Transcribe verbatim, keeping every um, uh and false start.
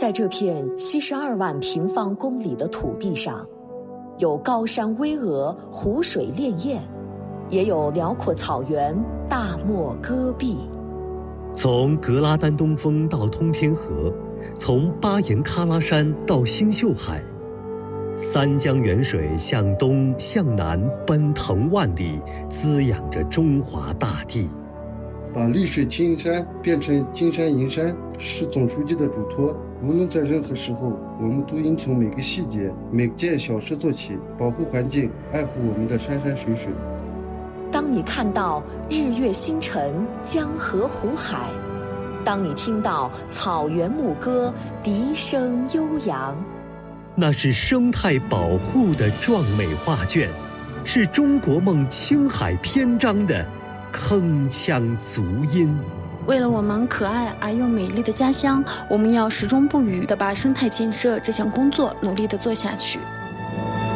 在这片七十二万平方公里的土地上，有高山巍峨、湖水潋滟，也有辽阔草原、大漠戈壁。 从格拉丹东峰到通天河，从巴颜喀拉山到星宿海，三江源水向东向南奔腾万里，滋养着中华大地。 把绿水青山变成金山银山是总书记的嘱托。无论在任何时候，我们都应从每个细节、每件小事做起，保护环境，爱护我们的山山水水。 当你看到日月星辰、江河湖海，当你听到草原牧歌、笛声悠扬， 那是生态保护的壮美画卷，是中国梦青海篇章的铿锵足音。 为了我们可爱而又美丽的家乡，我们要始终不渝地把生态建设这项工作努力地做下去。